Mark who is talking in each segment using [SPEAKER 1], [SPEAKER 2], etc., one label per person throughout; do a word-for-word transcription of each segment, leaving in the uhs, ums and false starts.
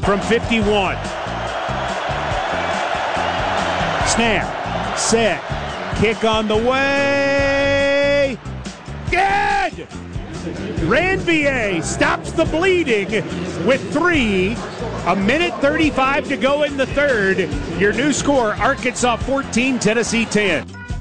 [SPEAKER 1] from fifty-one. Snap, set, kick on the way. Good! Ranvier stops the bleeding with three. A minute thirty-five to go in the third. Your new score, Arkansas fourteen, Tennessee ten.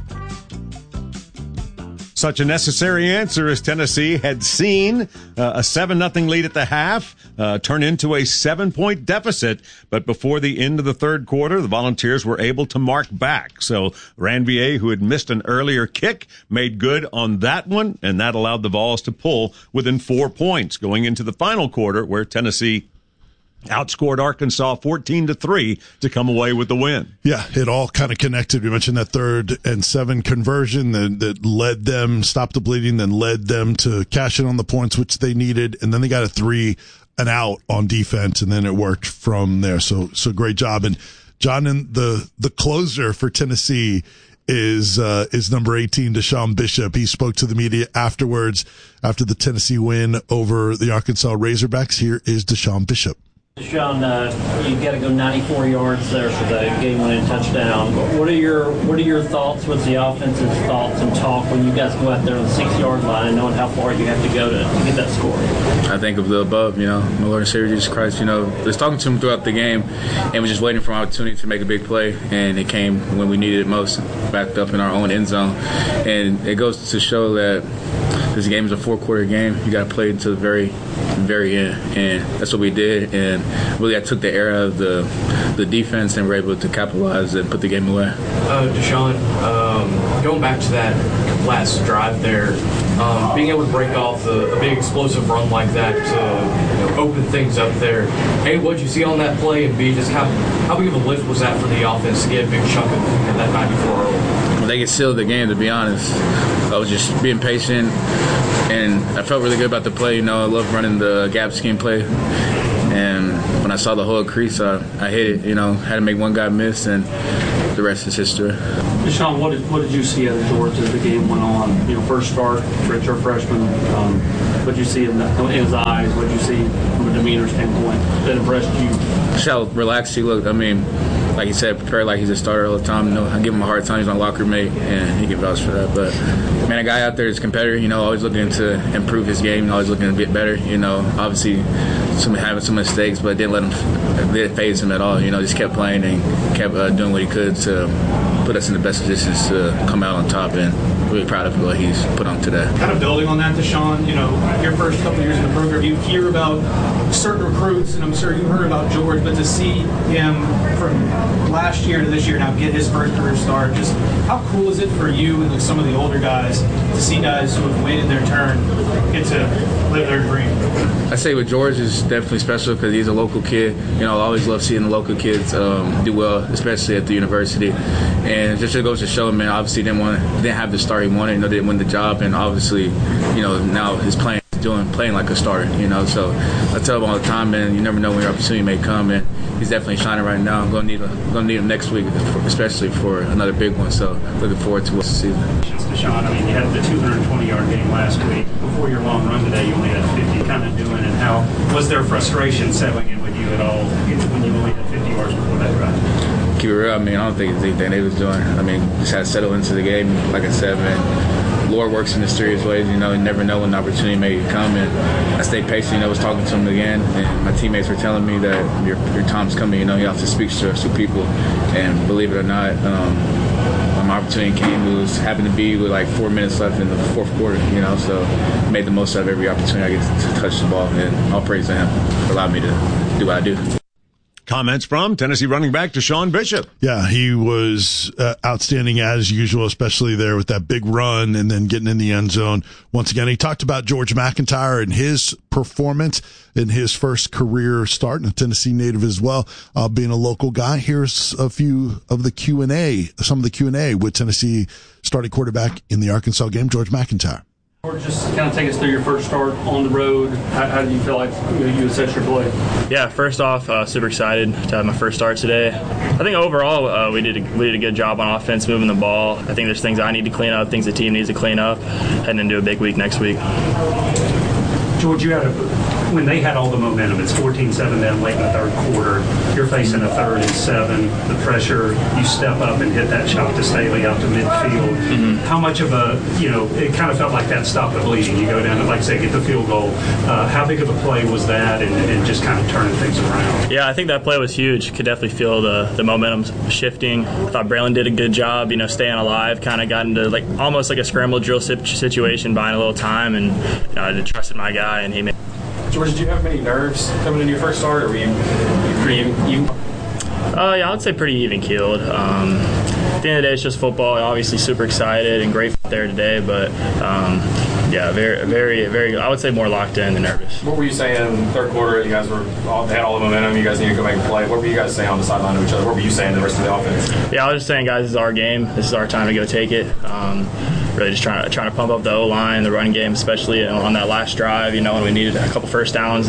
[SPEAKER 2] Such a necessary answer as Tennessee had seen uh, a seven nothing lead at the half uh, turn into a seven-point deficit. But before the end of the third quarter, the Volunteers were able to mark back. So Ranvier, who had missed an earlier kick, made good on that one, and that allowed the Vols to pull within four points going into the final quarter, where Tennessee outscored Arkansas fourteen to three to come away with the win.
[SPEAKER 3] Yeah, it all kind of connected. We mentioned that third and seven conversion that, that led them, stopped the bleeding, then led them to cash in on the points which they needed, and then they got a three and out on defense, and then it worked from there. So, so great job. And John, and the the closer for Tennessee is uh, is number eighteen, Deshaun Bishop. He spoke to the media afterwards after the Tennessee win over the Arkansas Razorbacks. Here is Deshaun Bishop.
[SPEAKER 4] Deshaun, uh, you got to go ninety-four yards there for the game-winning touchdown. What are your What are your thoughts? What's the offensive thoughts and talk when you guys go out there on the six-yard line and knowing how far you have to go to, to get that score?
[SPEAKER 5] I think of the above. You know, my Lord and Savior Jesus Christ. You know, was talking to him throughout the game, and was just waiting for an opportunity to make a big play, and it came when we needed it most, backed up in our own end zone, and it goes to show that this game is a four-quarter game. You got to play until the very, very end, and that's what we did. And really, I took the era of the the defense and were able to capitalize and put the game away.
[SPEAKER 6] Uh, Deshaun, um, going back to that last drive there, um, being able to break off a, a big explosive run like that to you know, open things up there. A, what did you see on that play, and B, just how how big of a lift was that for the offense to get a big chunk of you know, that ninety-four early?
[SPEAKER 5] They could seal the game, to be honest. I was just being patient, and I felt really good about the play. You know, I love running the gap scheme play. And when I saw the whole crease, I, I hit it, you know, had to make one guy miss, and the rest is history.
[SPEAKER 7] Deshaun, what did, what did you see out of George as the game went on? You know, first start, redshirt freshman. Um, what did you see in, the, in his eyes? What did you see from a demeanor standpoint that impressed you?
[SPEAKER 5] Just how relaxed he looked. I mean, like he said, prepared like he's a starter all the time. You know, I give him a hard time. He's my locker mate, and he can vouch for that. But, man, a guy out there is a competitor, you know, always looking to improve his game, always looking to get better. You know, obviously some having some mistakes, but didn't let him, didn't phase him at all. You know, just kept playing and kept uh, doing what he could to put us in the best positions to come out on top, and really proud of what he's put on today.
[SPEAKER 8] Kind of building on that, Deshaun, you know, your first couple years in the program, you hear about certain recruits, and I'm sure you heard about George, but to see him from last year to this year now get his first career start, just how cool is it for you and some of the older guys to see guys who have waited their turn get to live their dream?
[SPEAKER 5] I say with George is definitely special because he's a local kid. You know, I always love seeing the local kids um, do well, especially at the university. And just it goes to show, man, obviously didn't want didn't have the start he wanted, you know, didn't win the job, and obviously, you know, now he's playing doing playing like a starter, you know. So I tell him all the time, man, you never know when your opportunity may come, and he's definitely shining right now. I'm gonna need a, gonna need him next week, especially for another big one. So looking forward to what's the season.
[SPEAKER 7] Deshaun, I mean, you had the two hundred twenty yard game last week. Before your long run today, you only had fifty. Kind of doing it. How was there frustration settling in with you at all when you only had fifty yards before that drive?
[SPEAKER 5] Keep it real. I mean, I don't think it's anything they was doing. I mean, just had to settle into the game. Like I said, man, Lord works in mysterious ways. You know, you never know when the opportunity may come. And I stayed patient. You know, I was talking to him again, and my teammates were telling me that your your time's coming. You know, he also speaks to to people, and believe it or not, um, when my opportunity came, it was happened to be with like four minutes left in the fourth quarter. You know, so I made the most out of every opportunity I get to, to touch the ball, and all praise to him for allowing me to do what I do.
[SPEAKER 2] Comments from Tennessee running back Deshaun Bishop.
[SPEAKER 3] Yeah, he was uh, outstanding as usual, especially there with that big run and then getting in the end zone. Once again, he talked about George McIntyre and his performance in his first career start, and a Tennessee native as well, uh, being a local guy. Here's a few of the Q and A, some of the Q and A with Tennessee starting quarterback in the Arkansas game, George McIntyre.
[SPEAKER 7] Just kind of take us through your first start on the road. How, how do you feel like you, you assess your play?
[SPEAKER 9] Yeah, first off, uh, super excited to have my first start today. I think overall uh, we did a, we did a good job on offense, moving the ball. I think there's things I need to clean up, things the team needs to clean up, heading into a big week next week.
[SPEAKER 8] George, you had a
[SPEAKER 7] when they had all the momentum, it's fourteen seven then late in the third quarter. You're facing a third and seven. The pressure, you step up and hit that shot to Staley out to midfield. Mm-hmm. How much of a, you know, it kind of felt like that stopped the bleeding. You go down and, like I say, get the field goal. Uh, how big of a play was that, and, and just kind of turning things around?
[SPEAKER 9] Yeah, I think that play was huge. Could definitely feel the, the momentum shifting. I thought Braylon did a good job, you know, staying alive. Kind of got into like almost like a scramble drill situation, buying a little time, and you know, I trusted my guy, and he made.
[SPEAKER 6] George, did you have many nerves coming into your first start, or were you pretty even?
[SPEAKER 9] Uh, yeah, I would say pretty even keeled. Um, at the end of the day, it's just football. Obviously, super excited and grateful there today, but um, yeah, very, very, very. I would say more locked in than nervous.
[SPEAKER 6] What were you saying in the third quarter? You guys were all, had all the momentum. You guys need to go make a play. What were you guys saying on the sideline to each other? What were you saying to the rest of the offense?
[SPEAKER 9] Yeah, I was just saying, guys, this is our game. This is our time to go take it. Um, really just trying to trying to pump up the O-line, the running game, especially on that last drive, you know, when we needed a couple first downs to,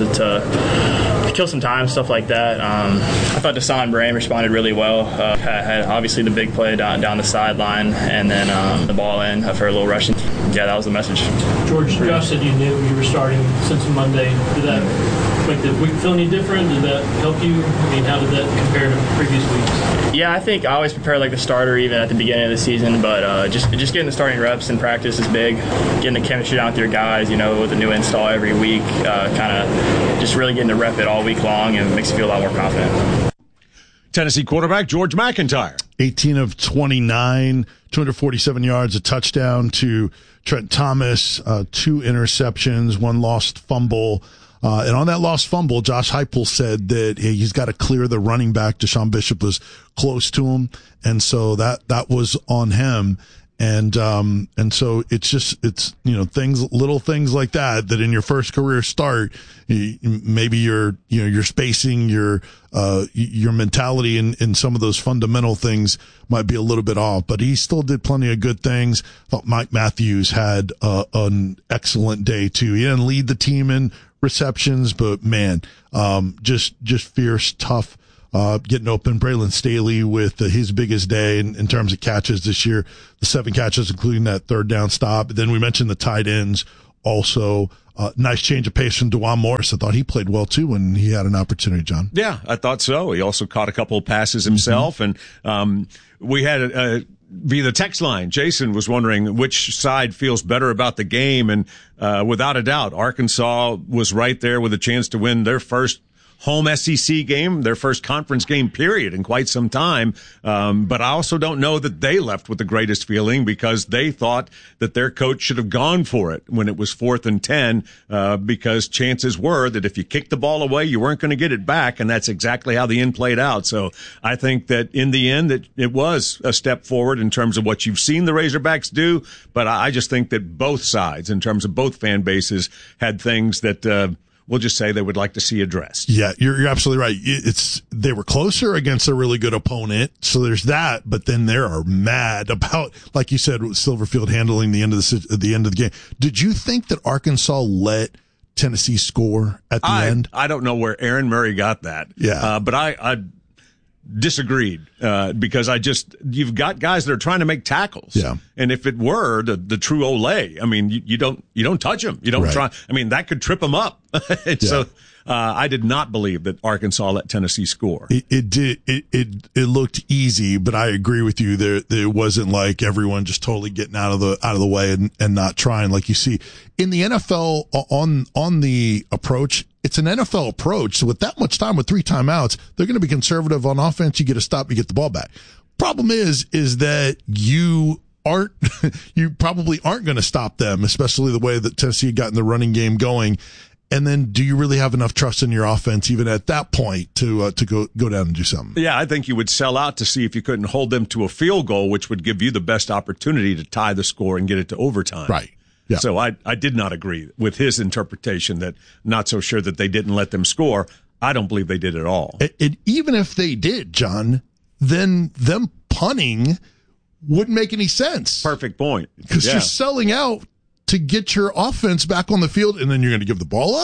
[SPEAKER 9] to kill some time, stuff like that. Um, I thought Deshaun Brain responded really well. Uh, had, had obviously the big play down, down the sideline, and then um, the ball in for a little rushing. Yeah, that was the message.
[SPEAKER 4] George, Josh said you knew you were starting since Monday. Did that make the week feel any different? Did that help you? I mean, how did that compare to previous weeks?
[SPEAKER 9] Yeah, I think I always prepare like the starter even at the beginning of the season, but uh, just just getting the starting reps in practice is big. Getting the chemistry down with your guys, you know, with a new install every week, uh, kind of just really getting to rep it all week long, and it makes you feel a lot more confident.
[SPEAKER 2] Tennessee quarterback George McIntyre.
[SPEAKER 3] eighteen of twenty-nine, two hundred forty-seven yards, a touchdown to Trent Thomas, uh, two interceptions, one lost fumble. Uh, and on that lost fumble, Josh Heupel said that he's got to clear the running back. Deshaun Bishop was close to him. And so that, that was on him. And, um, and so it's just, it's, you know, things, little things like that, that in your first career start, you, maybe your, you know, your spacing, your, uh, your mentality in, in some of those fundamental things might be a little bit off, but he still did plenty of good things. I thought Mike Matthews had, uh, an excellent day too. He didn't lead the team in receptions, but man, um, just, just fierce, tough, Uh, getting open. Braylon Staley with uh, his biggest day in, in terms of catches this year, the seven catches, including that third down stop. Then we mentioned the tight ends also. Uh, nice change of pace from DeJuan Morris. I thought he played well too when he had an opportunity, John.
[SPEAKER 2] Yeah, I thought so. He also caught a couple of passes himself. Mm-hmm. And um, we had a, a via the text line, Jason was wondering which side feels better about the game. And uh, without a doubt, Arkansas was right there with a chance to win their first home S E C game, their first conference game period in quite some time. Um, but I also don't know that they left with the greatest feeling, because they thought that their coach should have gone for it when it was fourth and ten, uh, because chances were that if you kicked the ball away, you weren't going to get it back. And that's exactly how the end played out. So I think that in the end, that it was a step forward in terms of what you've seen the Razorbacks do. But I just think that both sides, in terms of both fan bases, had things that, uh, we'll just say they would like to see addressed.
[SPEAKER 3] Yeah, you're, you're absolutely right. It's, they were closer against a really good opponent. So there's that, but then they are mad about, like you said, Silverfield handling the end of the, the end of the game. Did you think that Arkansas let Tennessee score at the
[SPEAKER 2] I,
[SPEAKER 3] end?
[SPEAKER 2] I don't know where Aaron Murray got that.
[SPEAKER 3] Yeah.
[SPEAKER 2] Uh, but I, I disagreed, uh, because I just, you've got guys that are trying to make tackles.
[SPEAKER 3] Yeah.
[SPEAKER 2] And if it were the, the true Olay, I mean, you, you don't, you don't touch them. You don't
[SPEAKER 3] right.
[SPEAKER 2] try. I mean, that could trip them up. yeah. So, uh, I did not believe that Arkansas let Tennessee score.
[SPEAKER 3] It, it did. It, it, it looked easy, but I agree with you. There, it wasn't like everyone just totally getting out of the, out of the way and, and not trying like you see in the N F L on, on the approach. It's an N F L approach. So with that much time, with three timeouts, they're going to be conservative on offense. You get a stop, you get the ball back. Problem is, is that you aren't, you probably aren't going to stop them, especially the way that Tennessee had gotten the running game going. And then do you really have enough trust in your offense, even at that point, to, uh, to go, go down and do something?
[SPEAKER 2] Yeah, I think you would sell out to see if you couldn't hold them to a field goal, which would give you the best opportunity to tie the score and get it to overtime.
[SPEAKER 3] Right. Yeah.
[SPEAKER 2] So I, I did not agree with his interpretation that not so sure that they didn't let them score. I don't believe they did at all.
[SPEAKER 3] And, and even if they did, John, then them punting wouldn't make any sense.
[SPEAKER 2] Perfect point.
[SPEAKER 3] Because
[SPEAKER 2] yeah.
[SPEAKER 3] you're selling out to get your offense back on the field, and then you're going to give the ball up?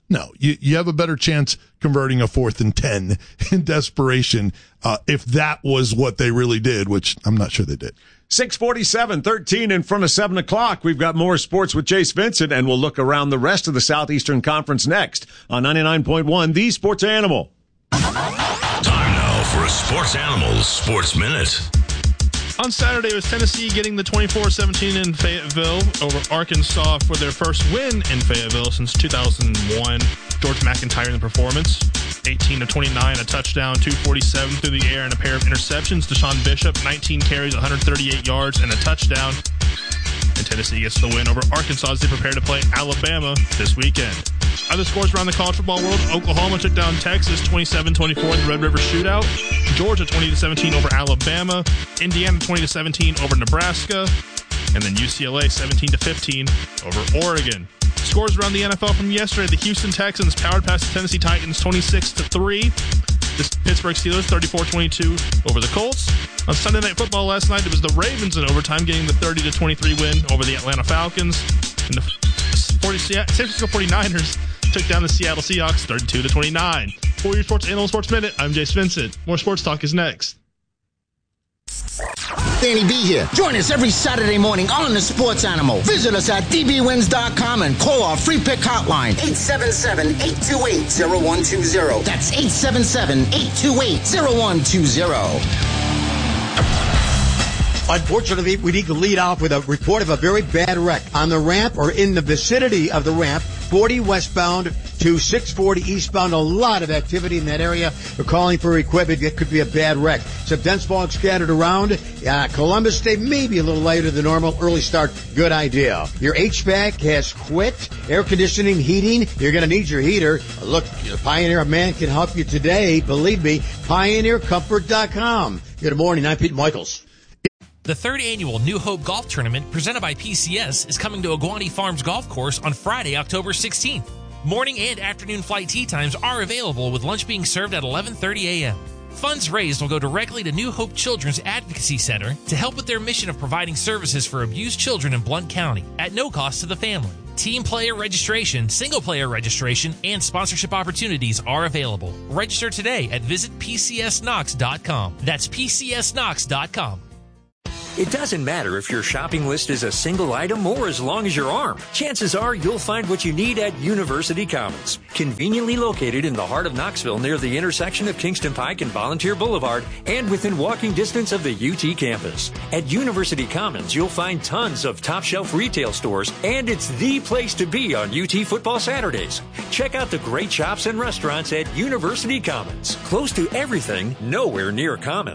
[SPEAKER 3] No, you, you have a better chance converting a fourth and ten in desperation uh, if that was what they really did, which I'm not sure they did.
[SPEAKER 2] six forty-seven, thirteen in front of seven o'clock. We've got more sports with Jace Vincent, and we'll look around the rest of the Southeastern Conference next on ninety-nine point one, The Sports Animal.
[SPEAKER 10] Time now for a Sports Animals Sports Minute.
[SPEAKER 11] On Saturday, it was Tennessee getting the twenty-four seventeen in Fayetteville over Arkansas for their first win in Fayetteville since two thousand one. George McIntyre in the performance, eighteen of twenty-nine, a touchdown, two forty-seven through the air, and a pair of interceptions. Deshaun Bishop, nineteen carries, one hundred thirty-eight yards, and a touchdown. And Tennessee gets the win over Arkansas as they prepare to play Alabama this weekend. Other scores around the college football world: Oklahoma took down Texas twenty-seven twenty-four in the Red River Shootout. Georgia twenty to seventeen over Alabama. Indiana twenty to seventeen over Nebraska. And then U C L A seventeen to fifteen over Oregon. Scores around the N F L from yesterday: the Houston Texans powered past the Tennessee Titans twenty-six to three. The Pittsburgh Steelers thirty-four twenty-two over the Colts. On Sunday Night Football last night, it was the Ravens in overtime getting the thirty to twenty-three win over the Atlanta Falcons. And the San Francisco forty-niners took down the Seattle Seahawks thirty-two to twenty-nine. For your Sports Animal Sports Minute, I'm Jace Vincent. More sports talk is next.
[SPEAKER 12] Danny B here. Join us every Saturday morning on The Sports Animal. Visit us at d b wins dot com and call our free pick hotline, eight seven seven, eight two eight, zero one two zero. That's eight seven seven, eight two eight, zero one two zero.
[SPEAKER 13] Unfortunately, we need to lead off with a report of a very bad wreck on the ramp or in the vicinity of the ramp, forty westbound to six forty eastbound. A lot of activity in that area. We're calling for equipment. It could be a bad wreck. Some dense fog scattered around. Uh, Columbus Day maybe a little later than normal. Early start, good idea. Your H V A C has quit. Air conditioning, heating, you're going to need your heater. Look, Pioneer Man can help you today. Believe me, pioneer comfort dot com. Good morning. I'm Pete Michaels.
[SPEAKER 14] The third annual New Hope Golf Tournament presented by P C S is coming to Aguani Farms Golf Course on Friday, October sixteenth. Morning and afternoon flight tee times are available with lunch being served at eleven thirty a.m. Funds raised will go directly to New Hope Children's Advocacy Center to help with their mission of providing services for abused children in Blount County at no cost to the family. Team player registration, single player registration, and sponsorship opportunities are available. Register today at visit p c s knox dot com. That's p c s knox dot com.
[SPEAKER 15] It doesn't matter if your shopping list is a single item or as long as your arm. Chances are you'll find what you need at University Commons. Conveniently located in the heart of Knoxville near the intersection of Kingston Pike and Volunteer Boulevard and within walking distance of the U T campus. At University Commons, you'll find tons of top-shelf retail stores, and it's the place to be on U T football Saturdays. Check out the great shops and restaurants at University Commons. Close to everything, nowhere near common.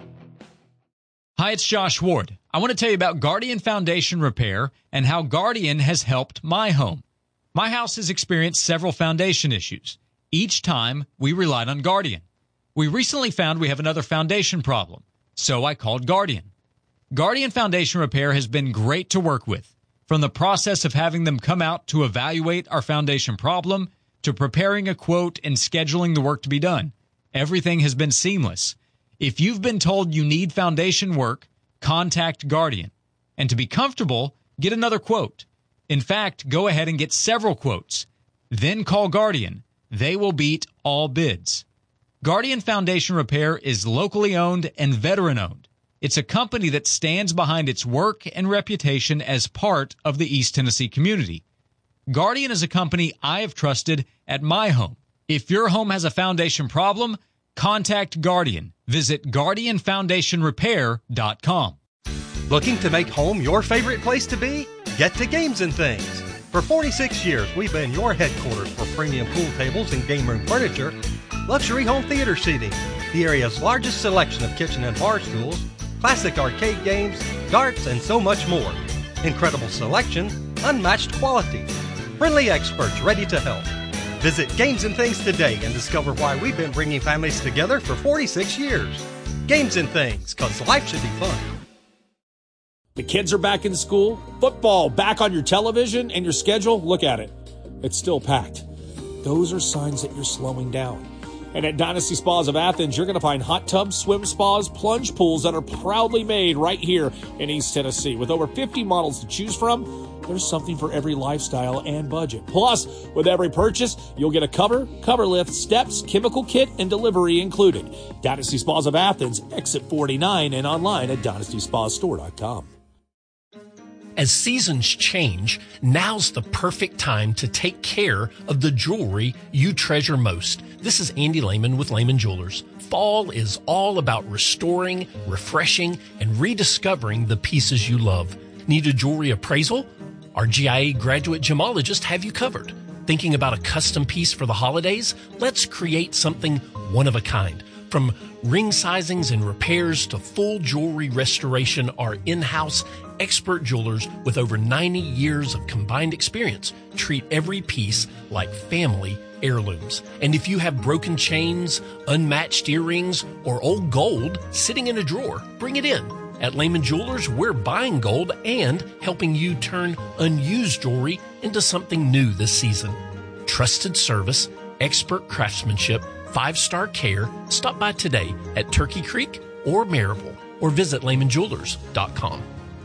[SPEAKER 16] Hi, it's Josh Ward. I want to tell you about Guardian Foundation Repair and how Guardian has helped my home. My house has experienced several foundation issues. Each time, we relied on Guardian. We recently found we have another foundation problem, so I called Guardian. Guardian Foundation Repair has been great to work with, from the process of having them come out to evaluate our foundation problem to preparing a quote and scheduling the work to be done. Everything has been seamless. If you've been told you need foundation work, contact Guardian. And to be comfortable, get another quote. In fact, go ahead and get several quotes. Then call Guardian. They will beat all bids. Guardian Foundation Repair is locally owned and veteran-owned. It's a company that stands behind its work and reputation as part of the East Tennessee community. Guardian is a company I have trusted at my home. If your home has a foundation problem, contact Guardian. Visit guardian foundation repair dot com.
[SPEAKER 17] Looking to make home your favorite place to be? Get to Games and Things. For forty-six years, we've been your headquarters for premium pool tables and game room furniture, luxury home theater seating, the area's largest selection of kitchen and bar stools, classic arcade games, darts, and so much more. Incredible selection, unmatched quality, friendly experts ready to help. Visit Games and Things today and discover why we've been bringing families together for forty-six years. Games and Things, because life should be fun.
[SPEAKER 18] The kids are back in school, football back on your television and your schedule. Look at it. It's still packed. Those are signs that you're slowing down. And at Dynasty Spas of Athens, you're going to find hot tubs, swim spas, plunge pools that are proudly made right here in East Tennessee. With over fifty models to choose from, there's something for every lifestyle and budget. Plus, with every purchase, you'll get a cover, cover lift, steps, chemical kit, and delivery included. Dynasty Spas of Athens, exit forty-nine, and online at dynasty spa store dot com.
[SPEAKER 19] As seasons change, now's the perfect time to take care of the jewelry you treasure most. This is Andy Lehman with Lehman Jewelers. Fall is all about restoring, refreshing, and rediscovering the pieces you love. Need a jewelry appraisal? Our G I A graduate gemologists have you covered. Thinking about a custom piece for the holidays? Let's create something one of a kind. From ring sizings and repairs to full jewelry restoration, our in-house expert jewelers with over ninety years of combined experience treat every piece like family heirlooms. And if you have broken chains, unmatched earrings, or old gold sitting in a drawer, bring it in. At Lehman Jewelers, we're buying gold and helping you turn unused jewelry into something new this season. Trusted service, expert craftsmanship, five-star care. Stop by today at Turkey Creek or Maryville or visit lehman jewelers dot com.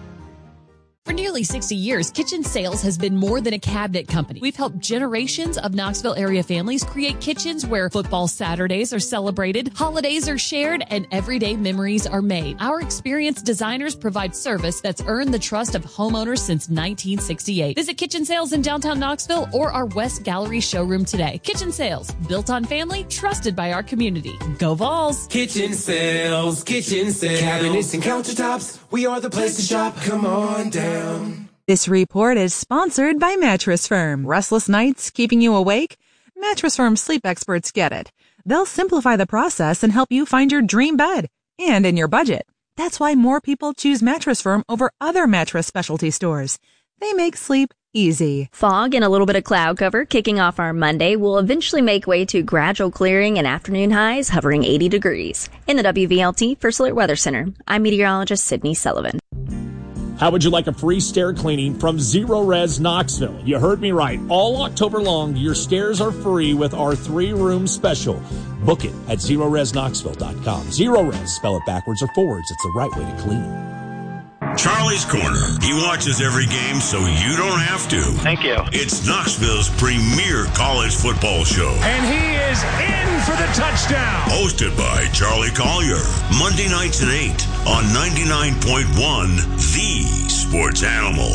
[SPEAKER 20] For nearly sixty years, Kitchen Sales has been more than a cabinet company. We've helped generations of Knoxville area families create kitchens where football Saturdays are celebrated, holidays are shared, and everyday memories are made. Our experienced designers provide service that's earned the trust of homeowners since nineteen sixty-eight. Visit Kitchen Sales in downtown Knoxville or our West Gallery showroom today. Kitchen Sales, built on family, trusted by our community. Go Vols!
[SPEAKER 21] Kitchen Sales, Kitchen Sales. Cabinets and countertops, we are the place to shop. Come on down.
[SPEAKER 22] This report is sponsored by Mattress Firm. Restless nights keeping you awake? Mattress Firm sleep experts get it. They'll simplify the process and help you find your dream bed and in your budget. That's why more people choose Mattress Firm over other mattress specialty stores. They make sleep easy.
[SPEAKER 23] Fog and a little bit of cloud cover kicking off our Monday will eventually make way to gradual clearing and afternoon highs hovering eighty degrees. In the W V L T First Alert Weather Center, I'm meteorologist Sydney Sullivan.
[SPEAKER 18] How would you like a free stair cleaning from Zero Res Knoxville? You heard me right. All October long, your stairs are free with our three-room special. Book it at zero res knoxville dot com. Zero Res, spell it backwards or forwards. It's the right way to clean.
[SPEAKER 10] Charlie's Corner. He watches every game so you don't have to.
[SPEAKER 24] Thank you.
[SPEAKER 10] It's Knoxville's premier college football show.
[SPEAKER 1] And he is in for the touchdown.
[SPEAKER 10] Hosted by Charlie Collier. Monday nights at eight on ninety-nine point one, The Sports Animal.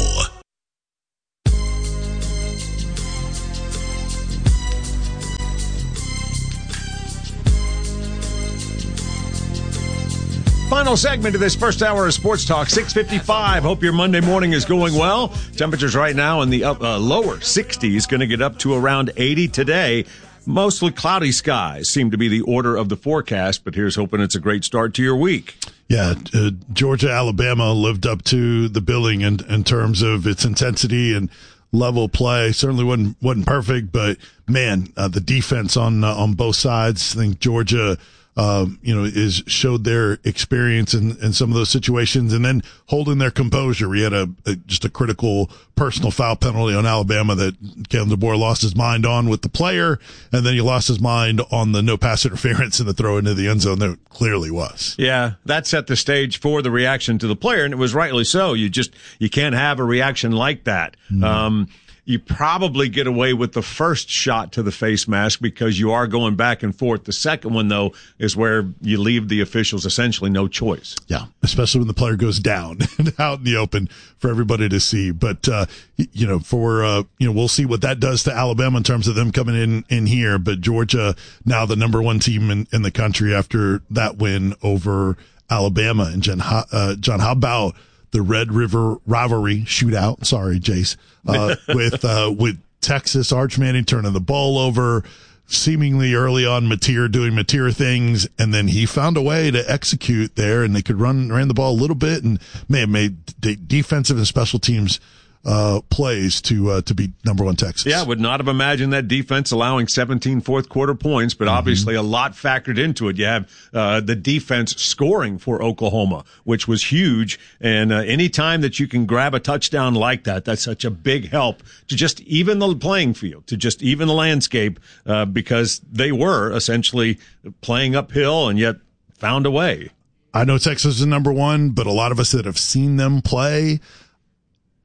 [SPEAKER 2] Final segment of this first hour of Sports Talk, six fifty-five. Hope your Monday morning is going well. Temperatures right now in the up, uh, lower sixties, going to get up to around eighty today. Mostly cloudy skies seem to be the order of the forecast, but here's hoping it's a great start to your week.
[SPEAKER 3] Yeah, uh, Georgia, Alabama lived up to the billing in, in terms of its intensity and level play. Certainly wasn't wasn't perfect, but man, uh, the defense on uh, on both sides. I think Georgia, um, you know, is showed their experience in, in some of those situations, and then holding their composure. We had a, a just a critical personal foul penalty on Alabama that Kalen DeBoer lost his mind on with the player, and then he lost his mind on the no pass interference and the throw into the end zone. That clearly was.
[SPEAKER 2] Yeah, that set the stage for the reaction to the player, and it was rightly so. You just you can't have a reaction like that. Mm-hmm. Um, You probably get away with the first shot to the face mask because you are going back and forth. The second one, though, is where you leave the officials essentially no choice.
[SPEAKER 3] Yeah, especially when the player goes down and out in the open for everybody to see. But, uh, you know, for, uh, you know, we'll see what that does to Alabama in terms of them coming in, in here. But Georgia, now the number one team in, in the country after that win over Alabama. And John, uh, John, how about the Red River rivalry shootout? Sorry, Jace. Uh, with, uh, with Texas, Arch Manning turning the ball over, seemingly early on, Mateer doing Mateer things, and then he found a way to execute there, and they could run, ran the ball a little bit, and may have made de- defensive and special teams uh plays to uh to beat number one Texas.
[SPEAKER 2] Yeah, would not have imagined that defense allowing seventeen fourth quarter points, but mm-hmm. obviously a lot factored into it. You have uh the defense scoring for Oklahoma, which was huge, and uh, any time that you can grab a touchdown like that, that's such a big help to just even the playing field, to just even the landscape, uh because they were essentially playing uphill and yet found a way.
[SPEAKER 3] I know Texas is number one, but a lot of us that have seen them play,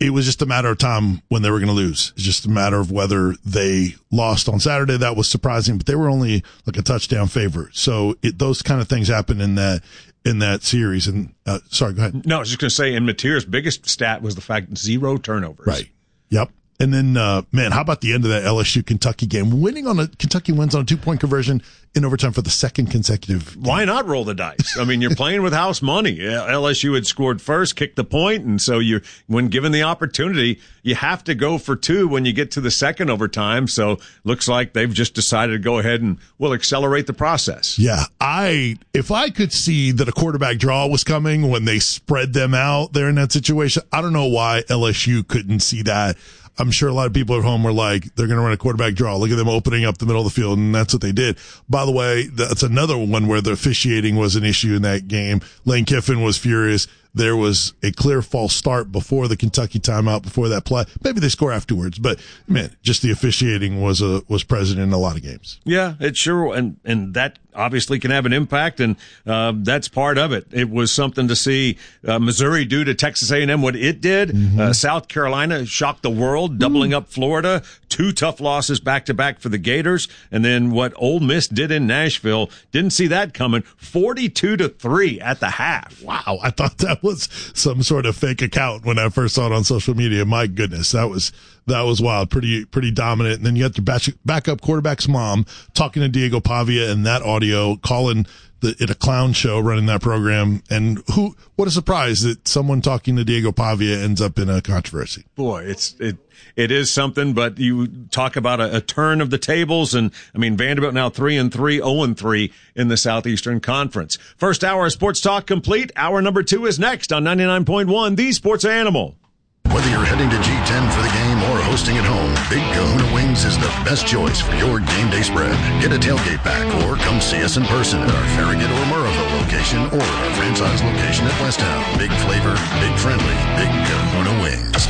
[SPEAKER 3] it was just a matter of time when they were going to lose. It's just a matter of whether they lost on Saturday. That was surprising, but they were only like a touchdown favorite. So it, those kind of things happen in that in that series. And uh, sorry, go ahead.
[SPEAKER 2] No, I was just going to say, and Mateer's biggest stat was the fact zero turnovers.
[SPEAKER 3] Right. Yep. And then, uh, man, how about the end of that L S U Kentucky game? Winning on a Kentucky wins on a two point conversion in overtime for the second consecutive game.
[SPEAKER 2] Why not roll the dice? I mean, you're playing with house money. L S U had scored first, kicked the point, and so you, when given the opportunity, you have to go for two when you get to the second overtime. So looks like they've just decided to go ahead and we'll accelerate the process.
[SPEAKER 3] Yeah, I if I could see that a quarterback draw was coming when they spread them out there in that situation, I don't know why L S U couldn't see that. I'm sure a lot of people at home were like, they're going to run a quarterback draw. Look at them opening up the middle of the field, and that's what they did. By the way, that's another one where the officiating was an issue in that game. Lane Kiffin was furious. There was a clear false start before the Kentucky timeout, before that play. Maybe they score afterwards, but man, just the officiating was a, was present in a lot of games.
[SPEAKER 2] Yeah, it sure, and, and that obviously can have an impact, and uh, that's part of it. It was something to see uh, Missouri do to Texas A and M what it did. Mm-hmm. Uh, South Carolina shocked the world, doubling mm. up Florida. Two tough losses back to back for the Gators, and then what Ole Miss did in Nashville, didn't see that coming. forty-two to three at the half.
[SPEAKER 3] Wow, I thought that was some sort of fake account when I first saw it on social media. My goodness, that was that was wild. Pretty pretty dominant. And then you got your back, backup quarterback's mom talking to Diego Pavia and that audio, calling the, it a clown show, running that program. And who? What a surprise that someone talking to Diego Pavia ends up in a controversy.
[SPEAKER 2] Boy, it's it it is something. But you talk about a, a turn of the tables, and I mean Vanderbilt now three and three, zero and three in the Southeastern Conference. First hour of Sports Talk complete. Hour number two is next on ninety-nine point one, The Sports Animal.
[SPEAKER 5] Whether you're heading to G ten for the game or hosting at home, Big Kahuna Wings is the best choice for your game day spread. Get a tailgate pack or come see us in person at our Farragut or Murrayville location or our franchise location at Westtown. Big flavor, big friendly, Big Kahuna Wings.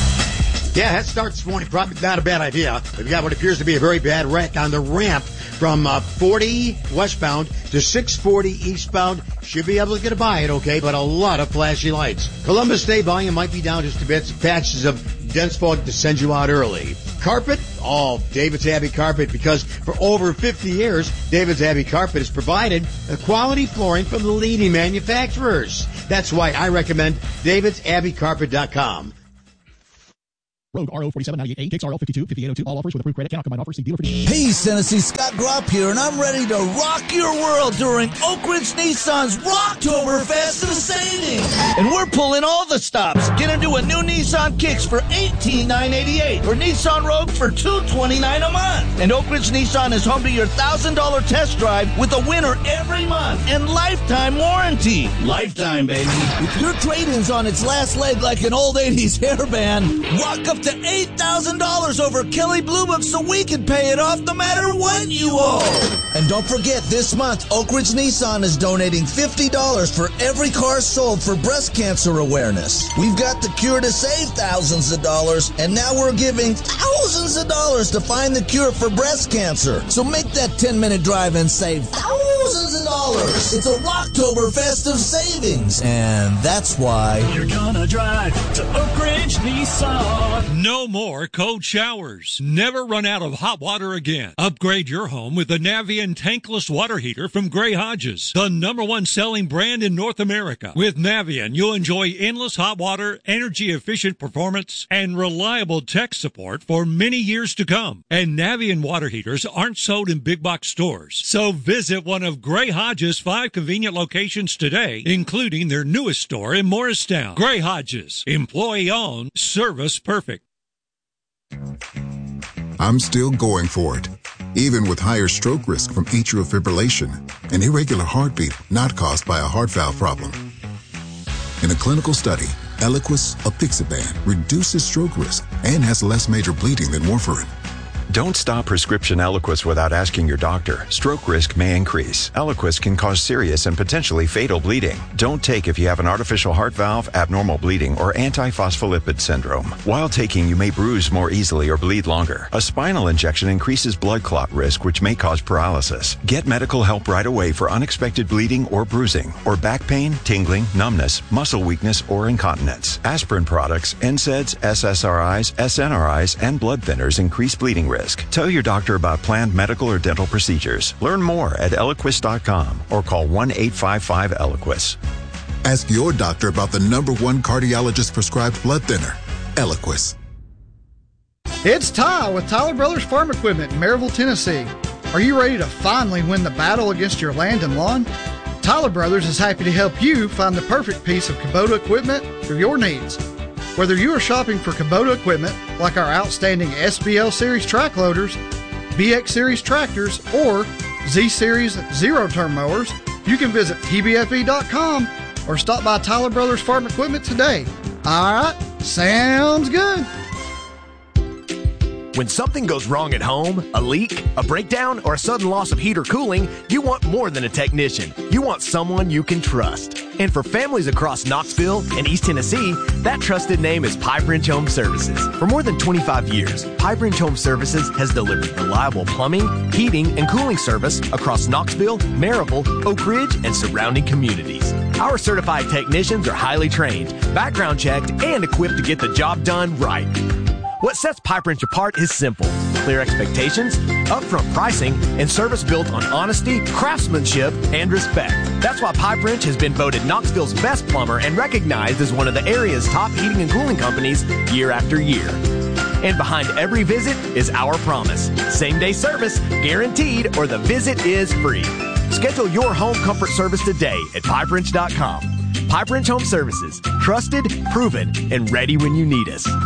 [SPEAKER 13] Yeah, that start this morning, probably not a bad idea. We've got what appears to be a very bad wreck on the ramp from uh, forty westbound to six forty eastbound. Should be able to get by it, okay, but a lot of flashy lights. Columbus Day volume might be down just a bit. Some patches of dense fog to send you out early. Carpet? Oh, David's Abbey Carpet, because for over fifty years, David's Abbey Carpet has provided a quality flooring from the leading manufacturers. That's why I recommend davids abbey carpet dot com.
[SPEAKER 7] Rogue R O four seven nine eight A, Kicks R L fifty-two, fifty-eight oh two. All offers with approved credit. Cannot combine offers. See dealer for details.
[SPEAKER 8] Hey, Tennessee, Scott Gropp here, and I'm ready to rock your world during Oak Ridge Nissan's Rocktoberfest of savings. And we're pulling all the stops. Get into a new Nissan Kicks for eighteen thousand nine hundred eighty-eight dollars or Nissan Rogue for two hundred twenty-nine dollars a month. And Oak Ridge Nissan is home to your one thousand dollars test drive with a winner every month and lifetime warranty. Lifetime, baby. With your trade-ins on its last leg like an old eighties hairband, rock up to eight thousand dollars over Kelly Blue Book so we can pay it off no matter what you owe. And don't forget, this month, Oak Ridge Nissan is donating fifty dollars for every car sold for breast cancer awareness. We've got the cure to save thousands of dollars, and now we're giving thousands of dollars to find the cure for breast cancer. So make that ten-minute drive and save thousands of dollars. It's a Rocktoberfest of savings, and that's why
[SPEAKER 24] you're gonna drive to Oak Ridge Nissan.
[SPEAKER 25] No more cold showers. Never run out of hot water again. Upgrade your home with the Navien tankless water heater from Gray Hodges, the number one selling brand in North America. With Navien, you'll enjoy endless hot water, energy-efficient performance, and reliable tech support for many years to come. And Navien water heaters aren't sold in big box stores. So visit one of Gray Hodges' five convenient locations today, including their newest store in Morristown. Gray Hodges, employee-owned, service perfect.
[SPEAKER 26] I'm still going for it, even with higher stroke risk from atrial fibrillation, an irregular heartbeat not caused by a heart valve problem. In a clinical study, Eliquis apixaban reduces stroke risk and has less major bleeding than warfarin.
[SPEAKER 4] Don't stop prescription Eliquis without asking your doctor. Stroke risk may increase. Eliquis can cause serious and potentially fatal bleeding. Don't take if you have an artificial heart valve, abnormal bleeding, or antiphospholipid syndrome. While taking, you may bruise more easily or bleed longer. A spinal injection increases blood clot risk, which may cause paralysis. Get medical help right away for unexpected bleeding or bruising, or back pain, tingling, numbness, muscle weakness, or incontinence. Aspirin products, N SAIDs, S S R Is, S N R Is, and blood thinners increase bleeding risk. Tell your doctor about planned medical or dental procedures. Learn more at Eliquis dot com or call one eight five five Eliquis.
[SPEAKER 26] Ask your doctor about the number one cardiologist prescribed blood thinner, Eliquis.
[SPEAKER 6] It's Ty with Tyler Brothers Farm Equipment in Maryville, Tennessee. Are you ready to finally win the battle against your land and lawn? Tyler Brothers is happy to help you find the perfect piece of Kubota equipment for your needs. Whether you are shopping for Kubota equipment like our outstanding S B L Series track loaders, B X Series tractors, or Z Series zero-turn mowers, you can visit T B F E dot com or stop by Tyler Brothers Farm Equipment today. All right, sounds good.
[SPEAKER 9] When something goes wrong at home, a leak, a breakdown, or a sudden loss of heat or cooling, you want more than a technician. You want someone you can trust. And for families across Knoxville and East Tennessee, that trusted name is Pipe Wrench Home Services. For more than twenty-five years, Pipe Wrench Home Services has delivered reliable plumbing, heating, and cooling service across Knoxville, Maryville, Oak Ridge, and surrounding communities. Our certified technicians are highly trained, background checked, and equipped to get the job done right. What sets Pipe Wrench apart is simple. Clear expectations, upfront pricing, and service built on honesty, craftsmanship, and respect. That's why Pipe Wrench has been voted Knoxville's best plumber and recognized as one of the area's top heating and cooling companies year after year. And behind every visit is our promise. Same-day service, guaranteed, or the visit is free. Schedule your home comfort service today at Pipe Wrench dot com. Pipe Wrench Home Services. Trusted, proven, and ready when you need us.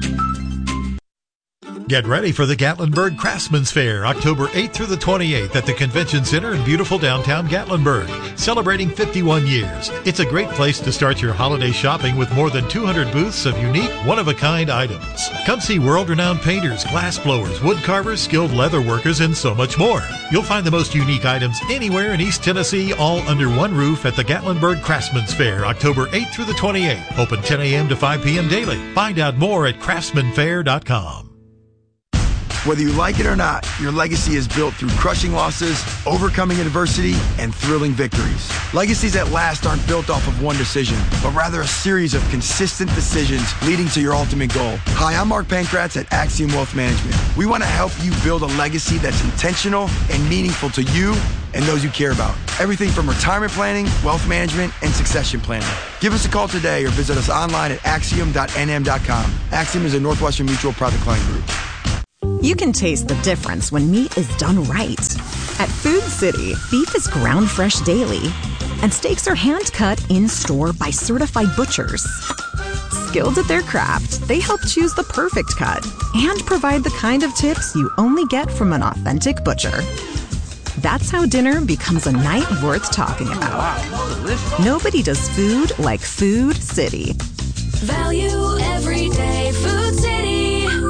[SPEAKER 11] Get ready for the Gatlinburg Craftsman's Fair, October eighth through the twenty-eighth at the Convention Center in beautiful downtown Gatlinburg, celebrating fifty-one years. It's a great place to start your holiday shopping with more than two hundred booths of unique, one-of-a-kind items. Come see world-renowned painters, glass blowers, wood carvers, skilled leather workers, and so much more. You'll find the most unique items anywhere in East Tennessee, all under one roof at the Gatlinburg Craftsman's Fair, October eighth through the twenty-eighth. Open ten a.m. to five p.m. daily. Find out more at craftsman fair dot com.
[SPEAKER 12] Whether you like it or not, your legacy is built through crushing losses, overcoming adversity, and thrilling victories. Legacies that last aren't built off of one decision, but rather a series of consistent decisions leading to your ultimate goal. Hi, I'm Mark Pankratz at Axiom Wealth Management. We want to help you build a legacy that's intentional and meaningful to you and those you care about. Everything from retirement planning, wealth management, and succession planning. Give us a call today or visit us online at axiom dot n m dot com. Axiom is a Northwestern Mutual private client group.
[SPEAKER 14] You can taste the difference when meat is done right. At Food City, beef is ground fresh daily, and steaks are hand-cut in-store by certified butchers. Skilled at their craft, they help choose the perfect cut and provide the kind of tips you only get from an authentic butcher. That's how dinner becomes a night worth talking about. Wow, nobody does food like Food City.
[SPEAKER 21] Value every day, Food City.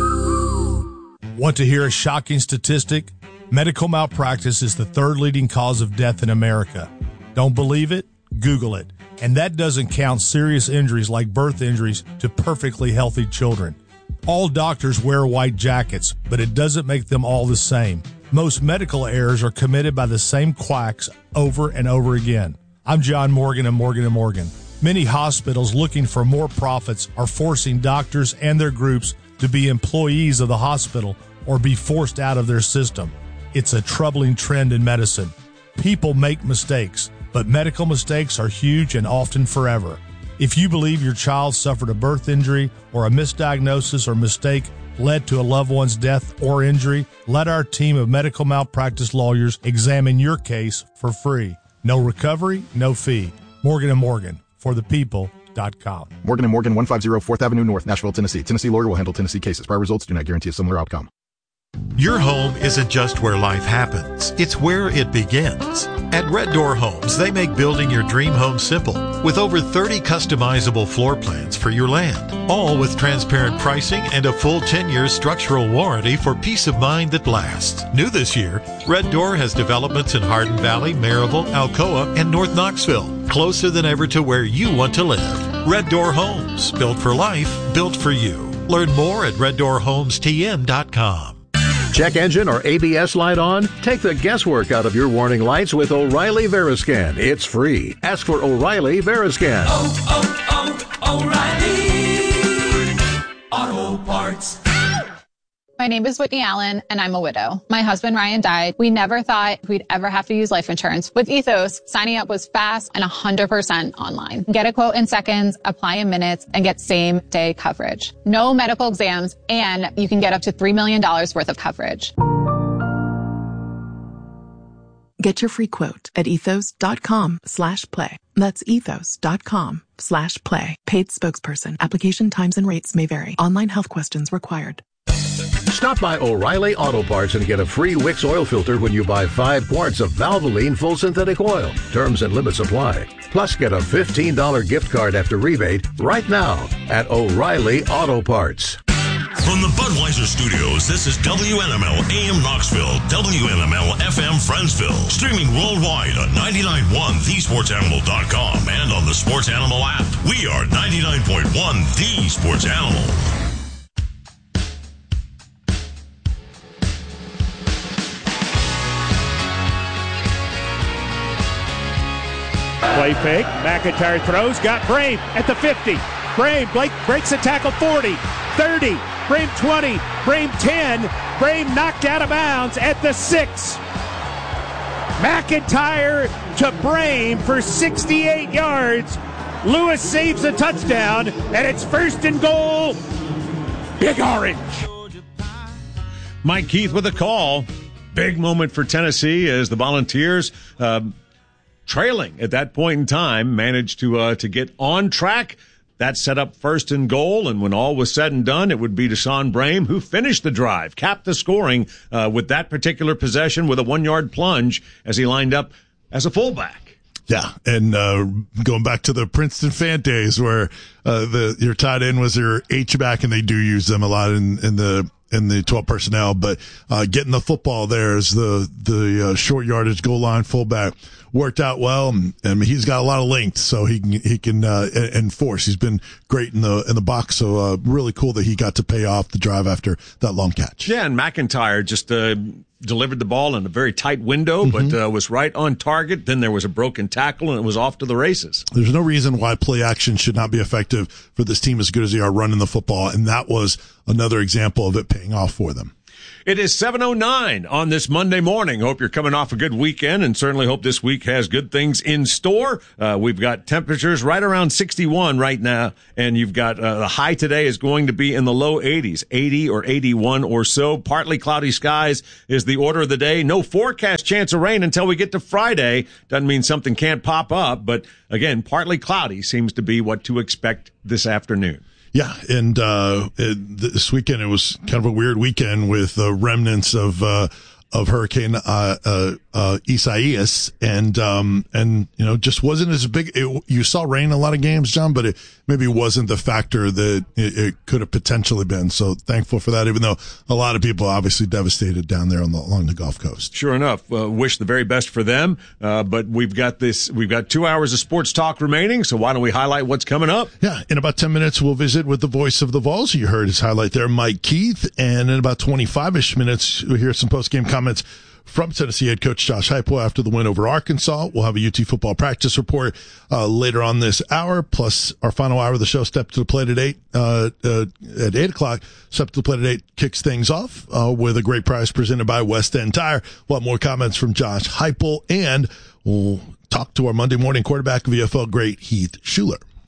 [SPEAKER 27] Want to hear a shocking statistic? Medical malpractice is the third leading cause of death in America. Don't believe it? Google it. And that doesn't count serious injuries like birth injuries to perfectly healthy children. All doctors wear white jackets, but it doesn't make them all the same. Most medical errors are committed by the same quacks over and over again. I'm John Morgan of Morgan and Morgan. Many hospitals looking for more profits are forcing doctors and their groups to be employees of the hospital or be forced out of their system. It's a troubling trend in medicine. People make mistakes, but medical mistakes are huge and often forever. If you believe your child suffered a birth injury or a misdiagnosis or mistake led to a loved one's death or injury, let our team of medical malpractice lawyers examine your case for free. No recovery, no fee. Morgan and Morgan, for the people dot com.
[SPEAKER 28] Morgan and Morgan, one five zero fourth Avenue North, Nashville, Tennessee. Tennessee lawyer will handle Tennessee cases. Prior results do not guarantee a similar outcome.
[SPEAKER 11] Your home isn't just where life happens. It's where it begins. At Red Door Homes, they make building your dream home simple with over thirty customizable floor plans for your land, all with transparent pricing and a full ten-year structural warranty for peace of mind that lasts. New this year, Red Door has developments in Hardin Valley, Maryville, Alcoa, and North Knoxville, closer than ever to where you want to live. Red Door Homes, built for life, built for you. Learn more at red door homes t m dot com.
[SPEAKER 15] Check engine or A B S light on? Take the guesswork out of your warning lights with O'Reilly Veriscan. It's free. Ask for O'Reilly Veriscan.
[SPEAKER 21] Oh, oh, oh, O'Reilly Auto Parts.
[SPEAKER 16] My name is Whitney Allen, and I'm a widow. My husband, Ryan, died. We never thought we'd ever have to use life insurance. With Ethos, signing up was fast and one hundred percent online. Get a quote in seconds, apply in minutes, and get same-day coverage. No medical exams, and you can get up to three million dollars worth of coverage.
[SPEAKER 17] Get your free quote at ethos.com slash play. That's ethos.com slash play. Paid spokesperson. Application times and rates may vary. Online health questions required.
[SPEAKER 15] Stop by O'Reilly Auto Parts and get a free Wix oil filter when you buy five quarts of Valvoline full synthetic oil. Terms and limits apply. Plus, get a fifteen dollars gift card after rebate right now at O'Reilly Auto Parts.
[SPEAKER 10] From the Budweiser Studios, this is W N M L A M Knoxville, W N M L F M Friendsville, streaming worldwide on ninety-nine point one the sports animal dot com and on the Sports Animal app. We are ninety-nine point one The Sports Animal.
[SPEAKER 1] Play fake. McIntyre throws. Got Brame at the fifty. Brame Blake breaks a tackle. forty. thirty. Brame twenty. Brame ten. Brame knocked out of bounds at the six. McIntyre to Brame for sixty-eight yards. Lewis saves a touchdown, and it's first and goal. Big Orange.
[SPEAKER 2] Mike Keith with a call. Big moment for Tennessee as the Volunteers, uh, trailing at that point in time, managed to uh, to get on track. That set up first and goal, and when all was said and done, it would be Deshaun Brame who finished the drive, capped the scoring uh, with that particular possession with a one-yard plunge as he lined up as a fullback.
[SPEAKER 3] Yeah, and uh, going back to the Princeton fan days where uh, the your tight end was your H-back, and they do use them a lot in, in the in the twelve personnel, but uh, getting the football there as the the uh, short yardage goal line fullback worked out well, and, and he's got a lot of length, so he can he can uh, enforce. He's been great in the in the box, so uh, really cool that he got to pay off the drive after that long catch.
[SPEAKER 2] Yeah, and McIntyre just uh, delivered the ball in a very tight window, mm-hmm. but uh, was right on target. Then there was a broken tackle, and it was off to the races.
[SPEAKER 3] There's no reason why play action should not be effective for this team as good as they are running the football, and that was another example of it paying off for them.
[SPEAKER 2] It is seven oh nine on this Monday morning. Hope you're coming off a good weekend, and certainly hope this week has good things in store. Uh, we've got temperatures right around sixty-one right now, and you've got uh, the high today is going to be in the low eighties, eighty or eighty-one or so. Partly cloudy skies is the order of the day. No forecast chance of rain until we get to Friday. Doesn't mean something can't pop up, but again, partly cloudy seems to be what to expect this afternoon.
[SPEAKER 3] Yeah, and uh, it, this weekend it was kind of a weird weekend with uh, remnants of uh, of Hurricane uh, uh, uh, Isaias, and um, and you know just wasn't as big. It, you saw rain in a lot of games, John, but it maybe wasn't the factor that it, it could have potentially been. So thankful for that, even though a lot of people obviously devastated down there on the, along the Gulf Coast.
[SPEAKER 2] Sure enough, uh, wish the very best for them. Uh, but we've got this. We've got two hours of sports talk remaining. So why don't we highlight what's coming up?
[SPEAKER 3] Yeah, in about ten minutes we'll visit with the voice of the Vols. You heard his highlight there, Mike Keith, and in about twenty-five-ish minutes we'll hear some post game comments from Tennessee head coach Josh Heupel after the win over Arkansas. We'll have a U T football practice report uh, later on this hour, plus our final hour of the show, Step to the Plate at eight. Uh, uh, at eight o'clock, Step to the Plate at eight kicks things off uh, with a great prize presented by West End Tire. We'll have more comments from Josh Heupel, and we'll talk to our Monday morning quarterback, V F L great Heath Shuler.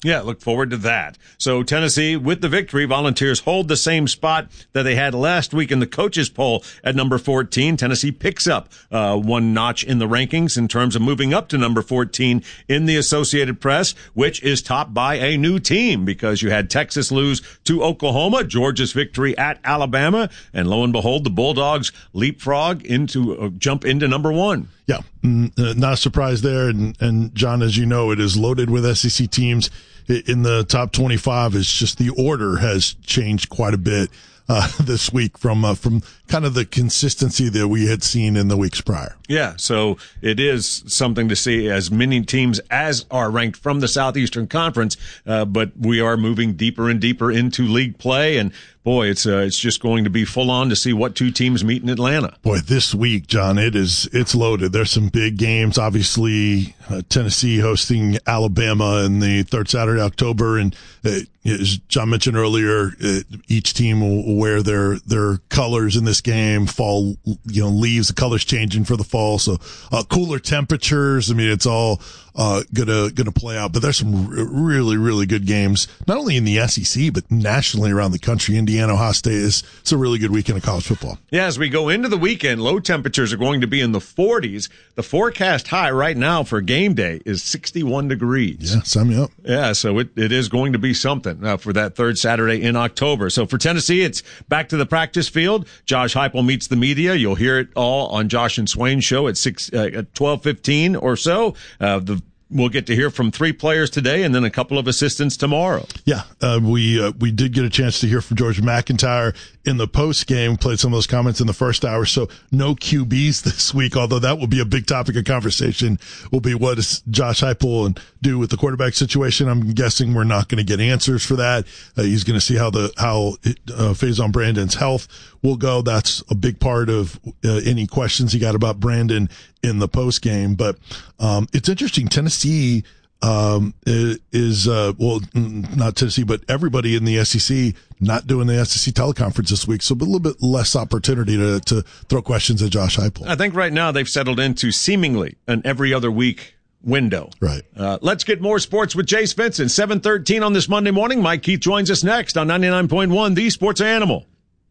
[SPEAKER 2] Yeah, look forward to that. So Tennessee, with the victory, Volunteers hold the same spot that they had last week in the coaches poll at number fourteen. Tennessee picks up uh, one notch in the rankings in terms of moving up to number fourteen in the Associated Press, which is topped by a new team because you had Texas lose to Oklahoma, Georgia's victory at Alabama, and lo and behold, the Bulldogs leapfrog into uh, jump into number one.
[SPEAKER 3] Yeah, mm, uh, not a surprise there. And, and John, as you know, it is loaded with S E C teams in the top twenty-five. It's just the order has changed quite a bit uh, this week from uh, from kind of the consistency that we had seen in the weeks prior.
[SPEAKER 2] Yeah, so it is something to see as many teams as are ranked from the Southeastern Conference, uh, but we are moving deeper and deeper into league play, and boy, it's uh, it's just going to be full on to see what two teams meet in Atlanta.
[SPEAKER 3] Boy, this week, John, it is it's loaded. There's some big games. Obviously, uh, Tennessee hosting Alabama in the third Saturday of October, and uh, as John mentioned earlier, uh, each team will wear their their colors in this game. Fall, you know, leaves, the colors changing for the fall, so uh, cooler temperatures. I mean, it's all uh gonna gonna play out. But there's some r- really really good games, not only in the S E C but nationally around the country. Indiana, Ohio State is it's a really good weekend of college football.
[SPEAKER 2] Yeah, as we go into the weekend, low temperatures are going to be in the forties. The forecast high right now for game day is sixty-one degrees.
[SPEAKER 3] Yeah, sign me up.
[SPEAKER 2] Yeah, so it, it is going to be something uh, for that third Saturday in October. So for Tennessee, it's back to the practice field. Josh Heupel meets the media. You'll hear it all on Josh and Swain's show at six uh, at twelve fifteen or so. Uh, the We'll get to hear from three players today and then a couple of assistants tomorrow.
[SPEAKER 3] Yeah, uh, we uh, we did get a chance to hear from George McIntyre in the post game. Played some of those comments in the first hour. So no Q Bs this week, although that will be a big topic of conversation. Will be what does Josh Heupel and do with the quarterback situation? I'm guessing we're not going to get answers for that. Uh, he's going to see how the how uh, Faison Brandon's health will go. That's a big part of uh, any questions he got about Brandon in the post game. But um, it's interesting. Tennessee um, is uh, well, not Tennessee, but everybody in the S E C not doing the S E C teleconference this week, so a little bit less opportunity to to throw questions at Josh Heupel.
[SPEAKER 2] I think right now they've settled into seemingly an every other week window.
[SPEAKER 3] Right.
[SPEAKER 2] Uh, let's get more sports with Jay Svensson. seven thirteen on this Monday morning. Mike Keith joins us next on ninety-nine point one, The Sports Animal.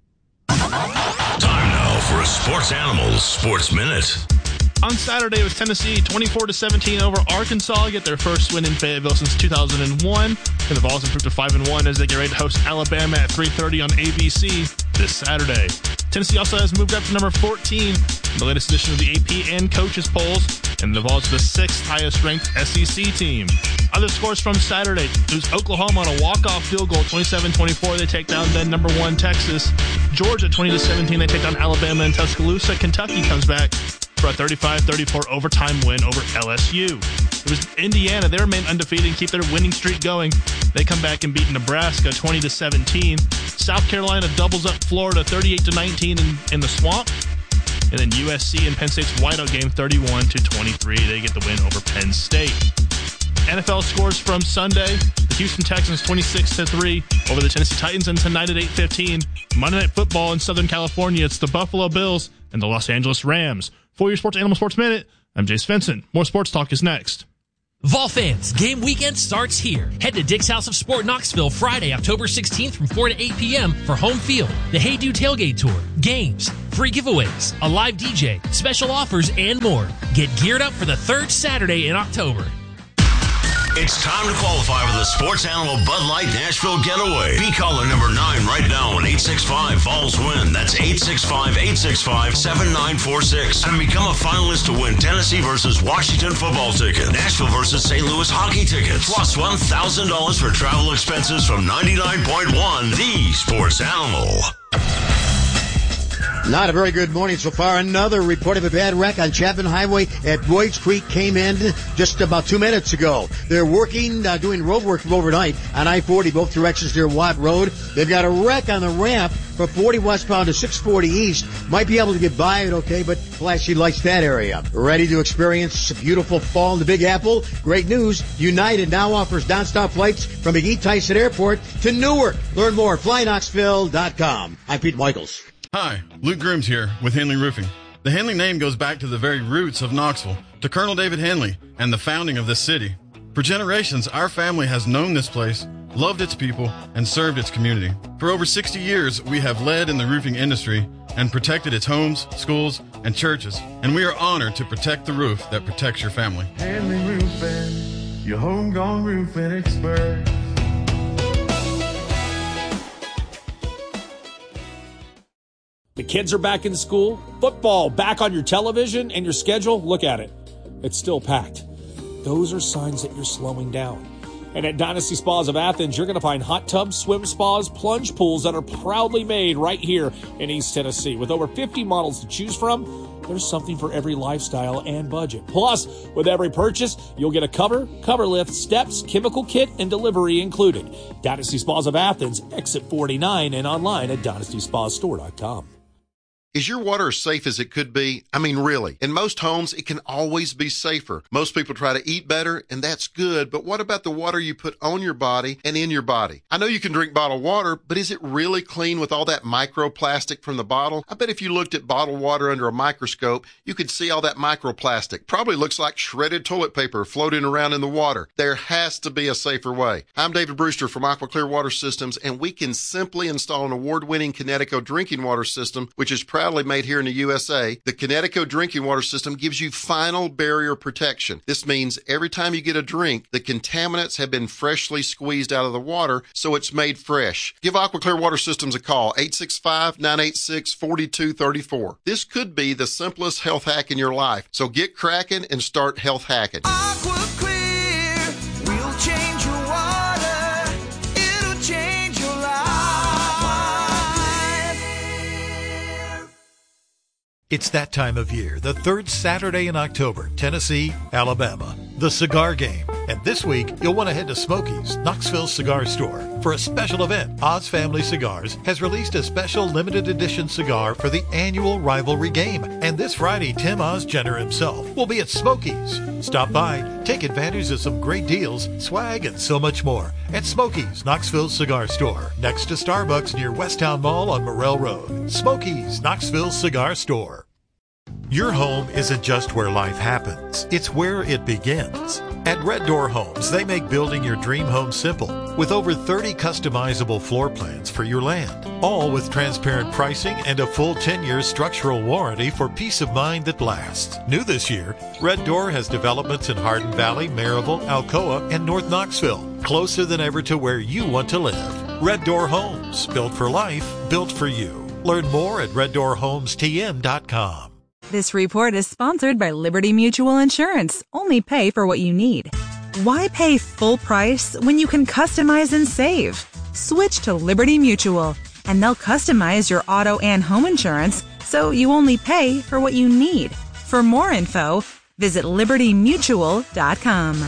[SPEAKER 10] Time now for a Sports Animals Sports Minute.
[SPEAKER 5] On Saturday, it was Tennessee twenty-four to seventeen over Arkansas, get their first win in Fayetteville since two thousand one. And the Vols improved to five and one as they get ready to host Alabama at three thirty on A B C this Saturday. Tennessee also has moved up to number fourteen in the latest edition of the A P and coaches polls, and the Vols are the sixth highest ranked S E C team. Other scores from Saturday, it was Oklahoma on a walk-off field goal, twenty-seven twenty-four. They take down then number one Texas. Georgia, twenty to seventeen. They take down Alabama and Tuscaloosa. Kentucky comes back for a thirty-five thirty-four overtime win over L S U. It was Indiana. They remain undefeated and keep their winning streak going. They come back and beat Nebraska twenty to seventeen. South Carolina doubles up Florida thirty-eight to nineteen in, in the Swamp. And then U S C and Penn State's whiteout game thirty-one to twenty-three. They get the win over Penn State. N F L scores from Sunday. The Houston Texans twenty-six to three over the Tennessee Titans, and tonight at eight fifteen, Monday Night Football in Southern California. It's the Buffalo Bills and the Los Angeles Rams. For your Sports Animal Sports Minute, I'm Jay Svensson. More sports talk is next.
[SPEAKER 7] Vol fans, game weekend starts here. Head to Dick's House of Sport Knoxville Friday, October sixteenth from four to eight p.m. for home field, the Hey Do Tailgate Tour, games, free giveaways, a live D J, special offers, and more. Get geared up for the third Saturday in October.
[SPEAKER 10] It's time to qualify for the Sports Animal Bud Light Nashville Getaway. Be caller number nine right now on eight six five, Vols win. That's eight six five, eight six five, seven nine four six. And become a finalist to win Tennessee versus Washington football tickets, Nashville versus Saint Louis hockey tickets, plus one thousand dollars for travel expenses from ninety-nine point one, The Sports Animal.
[SPEAKER 13] Not a very good morning so far. Another report of a bad wreck on Chapman Highway at Boyd's Creek came in just about two minutes ago. They're working, uh, doing road work overnight on I forty, both directions near Watt Road. They've got a wreck on the ramp from forty westbound to six forty east. Might be able to get by it okay, but flashy lights that area. Ready to experience a beautiful fall in the Big Apple? Great news. United now offers nonstop flights from McGee Tyson Airport to Newark. Learn more at fly knoxville dot com. I'm Pete Michaels.
[SPEAKER 18] Hi, Luke Grooms here with Henley Roofing. The Henley name goes back to the very roots of Knoxville, to Colonel David Henley and the founding of this city. For generations, our family has known this place, loved its people, and served its community. For over sixty years, we have led in the roofing industry and protected its homes, schools, and churches. And we are honored to protect the roof that protects your family.
[SPEAKER 4] Hanley Roofing, your homegrown roofing expert.
[SPEAKER 8] The kids are back in school, football back on your television and your schedule. Look at it. It's still packed. Those are signs that you're slowing down. And at Dynasty Spas of Athens, you're going to find hot tubs, swim spas, plunge pools that are proudly made right here in East Tennessee. With over fifty models to choose from, there's something for every lifestyle and budget. Plus, with every purchase, you'll get a cover, cover lift, steps, chemical kit, and delivery included. Dynasty Spas of Athens, exit forty-nine, and online at dynasty spa store dot com.
[SPEAKER 19] Is your water as safe as it could be? I mean, really. In most homes, it can always be safer. Most people try to eat better, and that's good, but what about the water you put on your body and in your body? I know you can drink bottled water, but is it really clean with all that microplastic from the bottle? I bet if you looked at bottled water under a microscope, you could see all that microplastic. Probably looks like shredded toilet paper floating around in the water. There has to be a safer way. I'm David Brewster from Aqua Clear Water Systems, and we can simply install an award-winning Connecticut drinking water system, which is proudly made here in the U S A. The Connecticut drinking water system gives you final barrier protection. This means every time you get a drink, the contaminants have been freshly squeezed out of the water, so it's made fresh. Give Aqua Clear Water Systems a call, eight six five, nine eight six, four two three four. This could be the simplest health hack in your life, so get cracking and start health hacking.
[SPEAKER 21] Aqua Clear will change your water. It'll change your life.
[SPEAKER 11] It's that time of year, the third Saturday in October, Tennessee, Alabama, the cigar game. And this week, you'll want to head to Smokies, Knoxville Cigar Store, for a special event. Oz Family Cigars has released a special limited edition cigar for the annual rivalry game. And this Friday, Tim Oz Jenner himself will be at Smokies. Stop by, take advantage of some great deals, swag, and so much more at Smokies, Knoxville Cigar Store, next to Starbucks near Westtown Mall on Morrell Road. Smokies, Knoxville Cigar Store. Your home isn't just where life happens, it's where it begins. At Red Door Homes, they make building your dream home simple with over thirty customizable floor plans for your land, all with transparent pricing and a full ten-year structural warranty for peace of mind that lasts. New this year, Red Door has developments in Hardin Valley, Maryville, Alcoa, and North Knoxville, closer than ever to where you want to live. Red Door Homes, built for life, built for you. Learn more at red door homes t m dot com.
[SPEAKER 20] This report is sponsored by Liberty Mutual Insurance. Only pay for what you need. Why pay full price when you can customize and save? Switch to Liberty Mutual, and they'll customize your auto and home insurance so you only pay for what you need. For more info, visit liberty mutual dot com.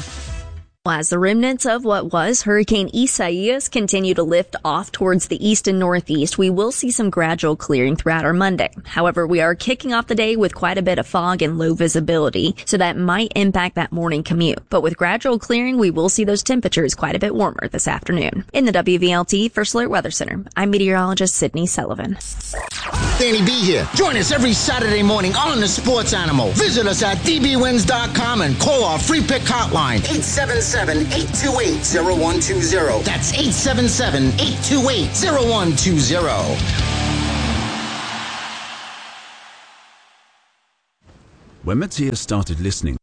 [SPEAKER 22] As the remnants of what was Hurricane Isaias continue to lift off towards the east and northeast, we will see some gradual clearing throughout our Monday. However, we are kicking off the day with quite a bit of fog and low visibility, so that might impact that morning commute. But with gradual clearing, we will see those temperatures quite a bit warmer this afternoon. In the W V L T First Alert Weather Center, I'm meteorologist Sydney Sullivan.
[SPEAKER 23] Danny B here. Join us every Saturday morning on The Sports Animal. Visit us at d b wins dot com and call our free pick hotline, eight seven seven, eight two eight, zero one two zero. That's eight seven seven, eight two eight, zero one two zero.
[SPEAKER 24] When Matthias started listening